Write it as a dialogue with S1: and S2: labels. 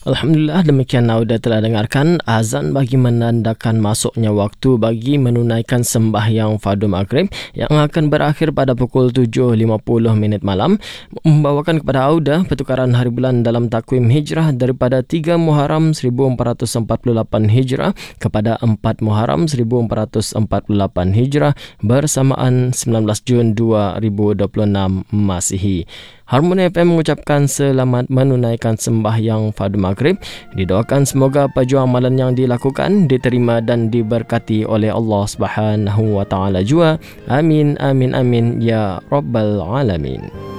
S1: Alhamdulillah, demikian Auda telah dengarkan azan bagi menandakan masuknya waktu bagi menunaikan sembahyang fardu maghrib yang akan berakhir pada pukul 7.50 malam, membawakan kepada Auda pertukaran hari bulan dalam takwim hijrah daripada 3 Muharram 1448 Hijrah kepada 4 Muharram 1448 Hijrah bersamaan 19 Jun 2026 Masihi. Harmoni FM mengucapkan selamat menunaikan sembahyang fardu maghrib. Didoakan semoga pajuan amalan yang dilakukan diterima dan diberkati oleh Allah Subhanahu wa taala jua. Amin amin amin ya rabbal alamin.